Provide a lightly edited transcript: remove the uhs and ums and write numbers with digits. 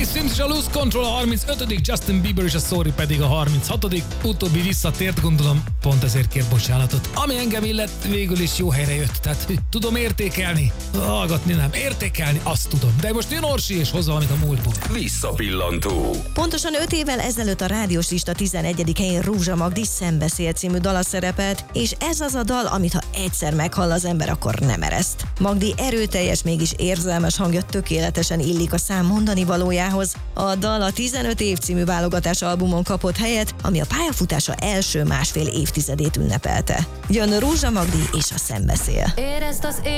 Sims és a Lose Control a 35., Justin Bieber és a Sorry pedig a 36. Utóbbi visszatért, gondolom pont ezért kér bocsánatot. Ami engem illet, végül is jó helyre jött, tehát tudom értékelni. Hallgatni nem, értékelni azt tudom. De most jön Orsi és hoz valamit a múltból. Visszapillantó. Pontosan 5 évvel ezelőtt a rádiós lista 11. helyén Rózsa Magdi Szembeszél című dala szerepelt, és ez az a dal, amit ha egyszer meghall az ember, akkor nem ereszt. Magdi erőteljes, mégis érzelmes hangja tökéletesen illik a szám mondani valójához. A dal a 15 év című válogatás albumon kapott helyet, ami a pályafutása első másfél évtizedét ünnepelte. Jön Rózsa Magdi és a Szembeszél. Érezd az